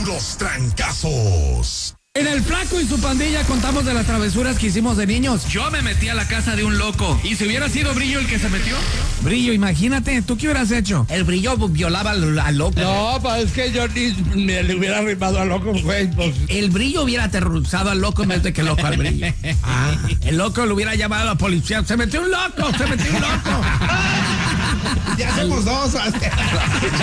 Los Trancazos. En el Flaco y su pandilla contamos de las travesuras que hicimos de niños. Yo me metí a la casa de un loco. ¿Y si hubiera sido Brillo el que se metió? Brillo, imagínate, ¿tú qué hubieras hecho? El Brillo violaba al loco. No, pues es que yo ni le hubiera arrimado al loco, güey. Pues. El Brillo hubiera aterrorizado al loco en vez de que el loco al Brillo. El loco lo hubiera llamado a la policía. ¡Se metió un loco! ¡Se metió un loco! Ya somos dos.